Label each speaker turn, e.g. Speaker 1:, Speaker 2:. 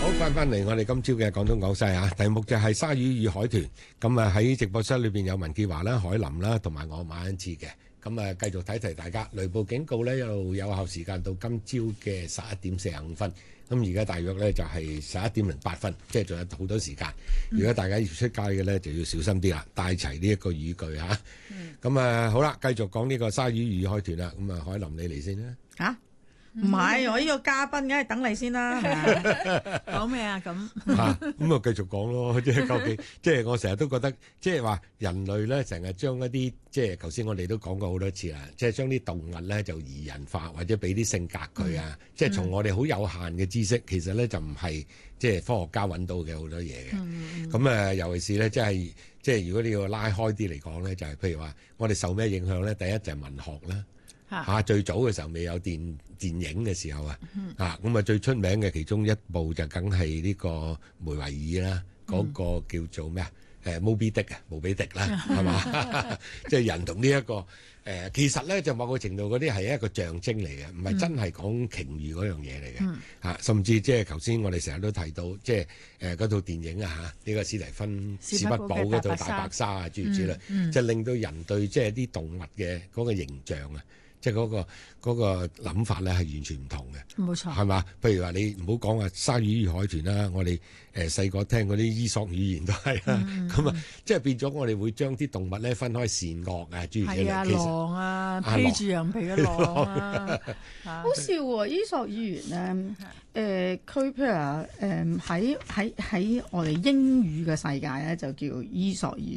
Speaker 1: 翻嚟我哋今朝嘅廣東廣西啊，題目就係鯊魚與海豚。咁啊喺直播室裏邊有文潔華啦、海林啦，同埋我馬恩賜嘅。咁啊繼續提大家，雷暴警告呢一路有效時間到今朝嘅11:45。咁而家大約呢就係11:08，即係仲有好多時間。如果大家要出街嘅呢，就要小心啲啦，帶齊呢一個雨具嚇。咁啊好啦，繼續講呢個鯊魚與海豚啦。咁啊海林你嚟先啦。
Speaker 2: 嚇？唔係，我呢個嘉賓梗係等你先啦。講咩啊？咁
Speaker 1: 咁啊繼續講咯。即係究竟，即係我成日都覺得，即係話人類咧成日將一啲，即係頭先我哋都講過好多次啦，即係將啲動物咧就擬人化，或者俾啲性格佢啊。即係從我哋好有限嘅知識，其實咧就唔係即係科學家揾到嘅好多嘢嘅。咁尤其是咧，即係如果你要拉開啲嚟講咧，就係譬如話我哋受咩影響咧？第一就係文學啦。最早嘅時候未有電影嘅時候咁啊最出名嘅其中一部就梗係呢個梅維爾啦，嗰個叫做咩莫比迪啦，係嘛？即係人同呢一個其實咧就某個程度嗰啲係一個象徵嚟嘅，唔係真係講鯨魚嗰樣嘢嚟嘅。甚至即係頭先我哋成日都提到，即係嗰套電影呢個史蒂芬史匹堡嗰套大白鯊諸如此類，就令到人對即係啲動物嘅嗰個形象即係嗰個諗法咧係完全唔同嘅，
Speaker 2: 冇錯，
Speaker 1: 係嘛？譬如話你唔好講話鯊魚與海豚啦，我哋細個聽嗰啲伊索寓言都係啦，咁即係變咗我哋會將啲動物咧分開善惡啊，諸如此類。
Speaker 2: 狼啊，披住羊皮嘅狼啊，
Speaker 3: 好笑喎！伊索寓言咧，佢譬如話喺我哋英語嘅世界咧就叫伊索寓